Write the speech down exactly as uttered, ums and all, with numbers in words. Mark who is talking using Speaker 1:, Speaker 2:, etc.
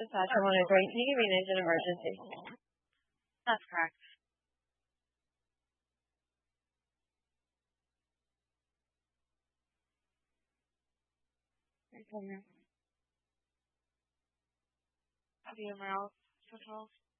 Speaker 1: just had someone who's going to manage an emergency.
Speaker 2: That's correct. Have you ever else control?